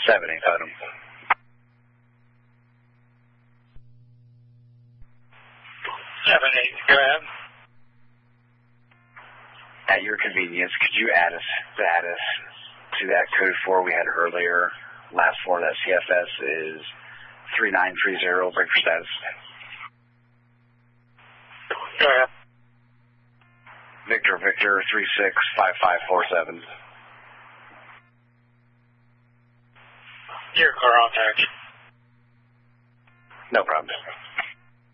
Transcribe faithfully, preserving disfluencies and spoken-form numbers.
seven eight, Putnam. seven eight, go ahead. At your convenience, could you add us, add us to that code four we had earlier? Last four of that C F S is three nine three zero, break for status. Go ahead. Victor, Victor, three six five five four seven. You're clear on tax. No problem.